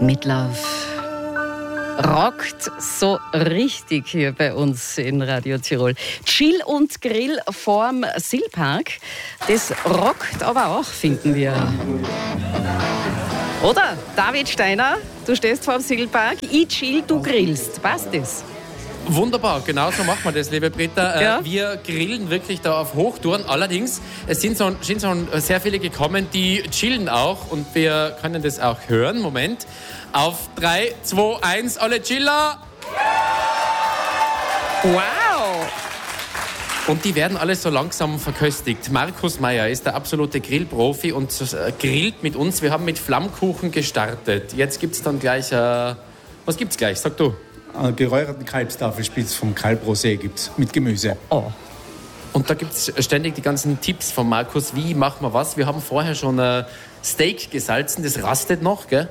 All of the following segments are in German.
Meatloaf rockt so richtig hier bei uns in Radio Tirol. Chill und Grill vorm Silpark, das rockt aber auch, finden wir. Oder? David Steiner, du stehst vorm Silpark, ich chill, du grillst. Passt das? Wunderbar, genau so machen wir das, liebe Britta. Ja. Wir grillen wirklich da auf Hochtouren. Allerdings, es sind schon sehr viele gekommen, die chillen auch und wir können das auch hören. Moment. Auf 3, 2, 1, alle Chiller! Wow! Und die werden alle so langsam verköstigt. Markus Meier ist der absolute Grillprofi und grillt mit uns. Wir haben mit Flammkuchen gestartet. Jetzt gibt es dann gleich... was gibt's gleich? Sag du. Geräucherten Kalbstafelspitz vom Kalbrosé gibt's mit Gemüse. Oh. Und da gibt es ständig die ganzen Tipps von Markus. Wie machen wir was? Wir haben vorher schon Steak gesalzen. Das rastet noch, gell?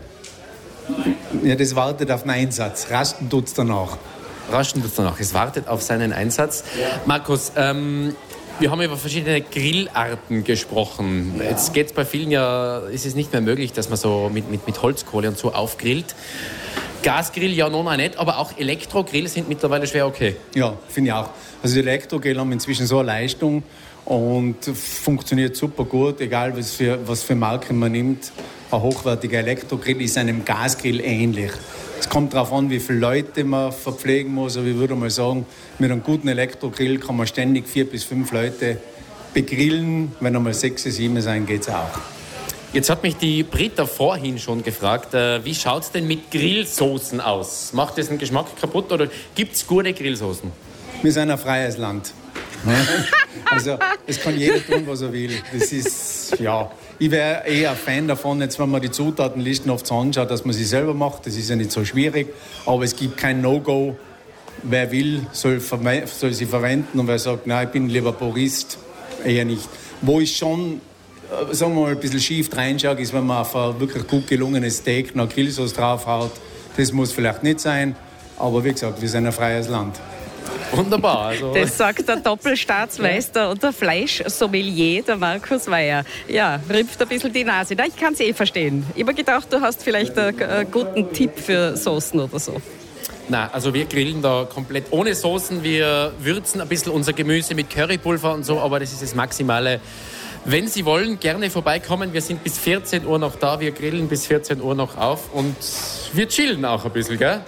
Ja, das wartet auf den Einsatz. Rasten tut's danach. Raschen tut's danach. Es wartet auf seinen Einsatz. Markus, wir haben über verschiedene Grillarten gesprochen. Ja. Jetzt geht's bei vielen ist es nicht mehr möglich, dass man so mit Holzkohle und so aufgrillt. Gasgrill ja noch nicht, aber auch Elektrogrill sind mittlerweile schwer okay. Ja, finde ich auch. Also die Elektrogrill haben inzwischen so eine Leistung und funktioniert super gut, egal was für Marken man nimmt. Ein hochwertiger Elektrogrill ist einem Gasgrill ähnlich. Es kommt darauf an, wie viele Leute man verpflegen muss. Aber ich würde mal sagen, mit einem guten Elektrogrill kann man ständig 4 bis 5 Leute begrillen. Wenn einmal 6, 7 sein, geht es auch. Jetzt hat mich die Britta vorhin schon gefragt, wie schaut es denn mit Grillsoßen aus? Macht das den Geschmack kaputt oder gibt es gute Grillsoßen? Wir sind ein freies Land. Also es kann jeder tun, was er will. Das ist, ja, ich wäre eher ein Fan davon, jetzt wenn man die Zutatenlisten oft so anschaut, dass man sie selber macht. Das ist ja nicht so schwierig, aber es gibt kein No-Go. Wer will, soll sie verwenden und wer sagt, nein, ich bin lieber Purist, eher nicht. Wo ich schon, sagen wir mal, ein bisschen schief reinschaue, ist, wenn man auf ein wirklich gut gelungenes Steak noch Grillsauce draufhaut. Das muss vielleicht nicht sein, aber wie gesagt, wir sind ein freies Land. Wunderbar. Also. Das sagt der Doppelstaatsmeister und der Fleischsommelier, der Markus Meier. Ja, rümpft ein bisschen die Nase. Na, ich kann es verstehen. Ich habe gedacht, du hast vielleicht einen guten Tipp für Soßen oder so. Nein, also wir grillen da komplett ohne Soßen. Wir würzen ein bisschen unser Gemüse mit Currypulver und so, aber das ist das Maximale. Wenn Sie wollen, gerne vorbeikommen. Wir sind bis 14 Uhr noch da. Wir grillen bis 14 Uhr noch auf und wir chillen auch ein bisschen, gell?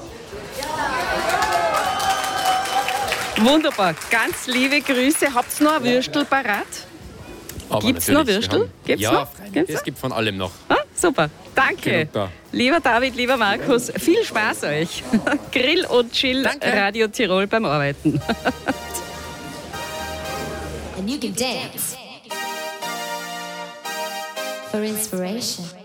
Wunderbar. Ganz liebe Grüße. Habt ihr noch ein Würstel parat? Gibt es noch Würstel? Gibt's ja, noch? Es gibt von allem noch. Ah, super. Danke. Lieber David, lieber Markus, viel Spaß euch. Grill und Chill, danke. Radio Tirol beim Arbeiten. And you can dance for inspiration.